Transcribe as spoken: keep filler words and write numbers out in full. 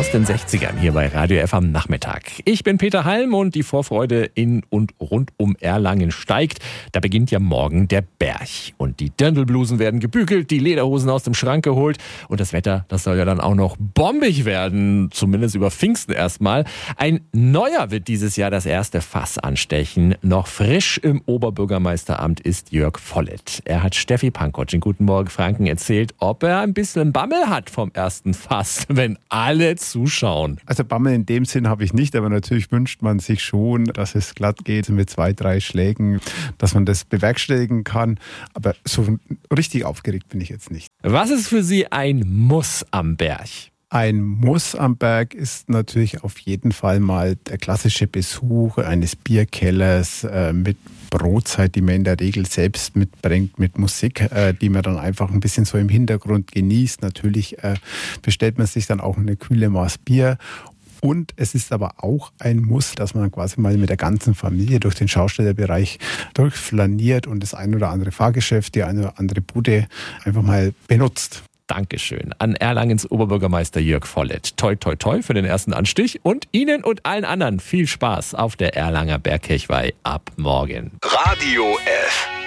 aus den sechzigern hier bei Radio F am Nachmittag. Ich bin Peter Halm und die Vorfreude in und rund um Erlangen steigt. Da beginnt ja morgen der Berg. Und die Dirndlblusen werden gebügelt, die Lederhosen aus dem Schrank geholt. Und das Wetter, das soll ja dann auch noch bombig werden. Zumindest über Pfingsten erstmal. Ein Neuer wird dieses Jahr das erste Fass anstechen. Noch frisch im Oberbürgermeisteramt ist Jörg Vollett. Er hat Steffi Pankotsch in Guten Morgen Franken erzählt, ob er ein bisschen Bammel hat vom ersten Fass, wenn alle zuschauen. Also Bammel in dem Sinn habe ich nicht, aber natürlich wünscht man sich schon, dass es glatt geht mit zwei, drei Schlägen, dass man das bewerkstelligen kann. Aber so richtig aufgeregt bin ich jetzt nicht. Was ist für Sie ein Muss am Berg? Ein Muss am Berg ist natürlich auf jeden Fall mal der klassische Besuch eines Bierkellers äh, mit Brotzeit, die man in der Regel selbst mitbringt, mit Musik, äh, die man dann einfach ein bisschen so im Hintergrund genießt. Natürlich äh, bestellt man sich dann auch eine kühle Maß Bier. Und es ist aber auch ein Muss, dass man quasi mal mit der ganzen Familie durch den Schaustellerbereich durchflaniert und das ein oder andere Fahrgeschäft, die eine oder andere Bude einfach mal benutzt. Dankeschön an Erlangens Oberbürgermeister Jörg Vollett. Toi, toi, toi für den ersten Anstich und Ihnen und allen anderen viel Spaß auf der Erlanger Bergkirchweih ab morgen. Radio F.